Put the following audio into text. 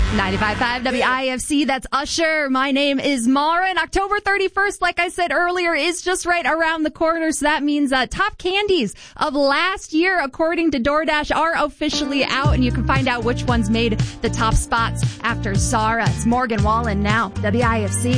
95.5 WIFC, that's Usher. My name is Mara, and October 31st, like I said earlier, is just right around the corner. So that means top candies of last year, according to DoorDash, are officially out, and you can find out which ones made the top spots after Zara. It's Morgan Wallen now, WIFC.